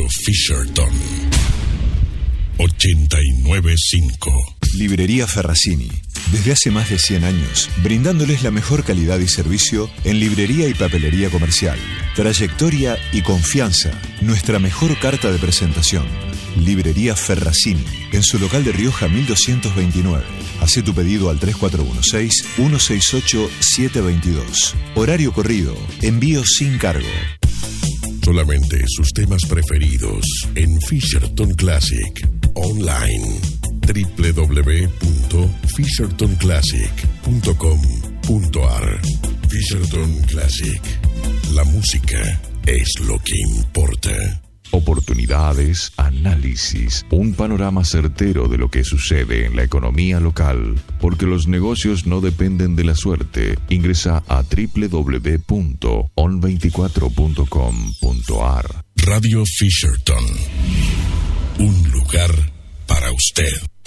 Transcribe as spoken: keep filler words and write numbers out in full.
Fisherton ochenta y nueve punto cinco. Librería Ferracini. Desde hace más de cien años, brindándoles la mejor calidad y servicio en librería y papelería comercial. Trayectoria y confianza, nuestra mejor carta de presentación. Librería Ferracini, en su local de Rioja mil doscientos veintinueve. Hacé tu pedido al tres cuatro uno seis, uno seis ocho, siete dos dos. Horario corrido, envío sin cargo. Solamente sus temas preferidos en Fisherton Classic. Online doble u doble u doble u punto fisherton classic punto com punto a r. Fisherton Classic. La música es lo que importa. Oportunidades, análisis, un panorama certero de lo que sucede en la economía local, porque los negocios no dependen de la suerte. Ingresa a doble u doble u doble u punto on veinticuatro punto com punto a r. Radio Fisherton. Un lugar para usted.